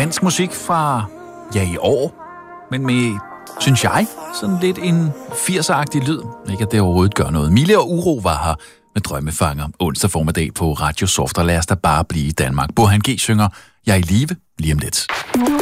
dansk musik fra, i år, men med, synes jeg, sådan lidt en 80'er-agtig lyd. Ikke at det overhovedet gør noget. Mille og Uro var her med Drømmefanger onsdag formiddag på Radio Soft, og lad os da bare blive i Danmark. Burhan G synger Jeg er i live lige om lidt.